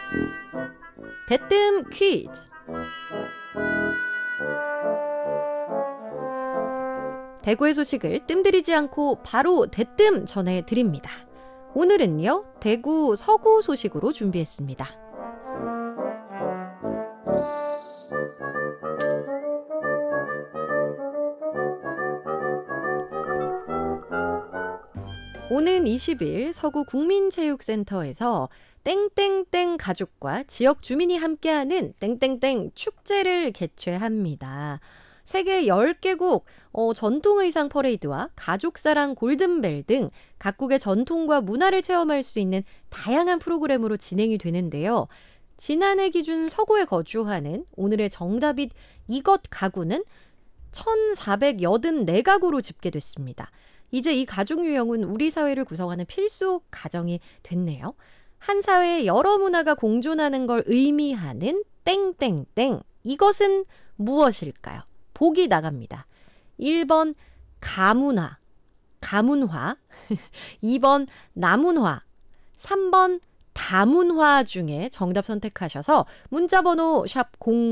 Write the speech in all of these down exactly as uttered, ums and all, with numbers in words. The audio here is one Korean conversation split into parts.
대뜸 퀴즈. 대구의 소식을 뜸들이지 않고 바로 대뜸 전해드립니다. 오늘은요, 대구 서구 소식으로 준비했습니다. 오는 이십 일 서구 국민체육센터에서 땡땡땡 가족과 지역 주민이 함께하는 땡땡땡 축제를 개최합니다. 세계 열 개국 어, 전통의상 퍼레이드와 가족사랑 골든벨 등 각국의 전통과 문화를 체험할 수 있는 다양한 프로그램으로 진행이 되는데요. 지난해 기준 서구에 거주하는 오늘의 정답잇 이것 가구는 천사백팔십사 가구로 집계됐습니다. 이제 이 가족 유형은 우리 사회를 구성하는 필수 가정이 됐네요. 한 사회에 여러 문화가 공존하는 걸 의미하는 땡땡땡. 이것은 무엇일까요? 보기 나갑니다. 일 번 가문화, 가문화, 이 번 나문화, 삼 번 다문화 중에 정답 선택하셔서 문자번호 샵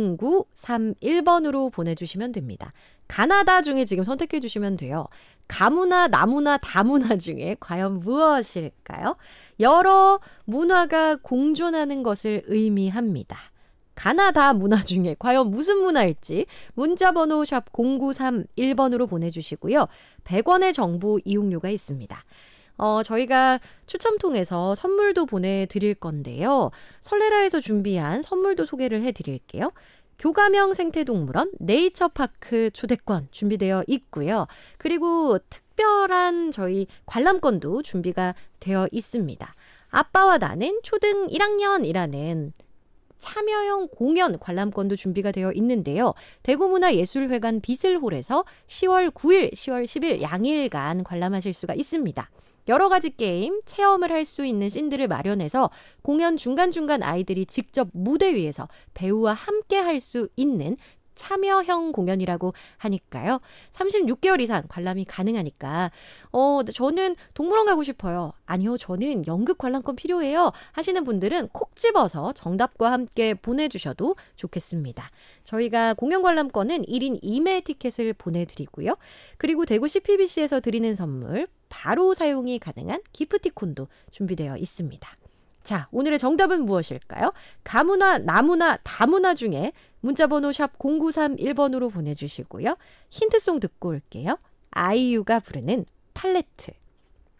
공구삼일 번으로 보내주시면 됩니다. 가나다 중에 지금 선택해 주시면 돼요. 가문화, 나문화, 다문화 중에 과연 무엇일까요? 여러 문화가 공존하는 것을 의미합니다. 가나다 문화 중에 과연 무슨 문화일지 문자번호 샵 공구삼일 번으로 보내주시고요. 백 원의 정보 이용료가 있습니다. 어, 저희가 추첨 통해서 선물도 보내드릴 건데요. 설레라에서 준비한 선물도 소개를 해드릴게요. 교감형 생태동물원 네이처파크 초대권 준비되어 있고요. 그리고 특별한 저희 관람권도 준비가 되어 있습니다. 아빠와 나는 초등 일 학년이라는 참여형 공연 관람권도 준비가 되어 있는데요. 대구문화예술회관 비슬홀에서 시월 구일, 시월 십일 양일간 관람하실 수가 있습니다. 여러 가지 게임, 체험을 할 수 있는 씬들을 마련해서 공연 중간중간 아이들이 직접 무대 위에서 배우와 함께 할 수 있는 참여형 공연이라고 하니까요. 삼십육 개월 이상 관람이 가능하니까 어 저는 동물원 가고 싶어요. 아니요, 저는 연극 관람권 필요해요 하시는 분들은 콕 집어서 정답과 함께 보내주셔도 좋겠습니다. 저희가 공연 관람권은 일 인 이 매 티켓을 보내드리고요. 그리고 대구 씨피비씨에서 드리는 선물 바로 사용이 가능한 기프티콘도 준비되어 있습니다. 자, 오늘의 정답은 무엇일까요? 가문화, 나문화, 다문화 중에 문자번호 샵 공구삼일 번으로 보내주시고요. 힌트송 듣고 올게요. 아이유가 부르는 팔레트.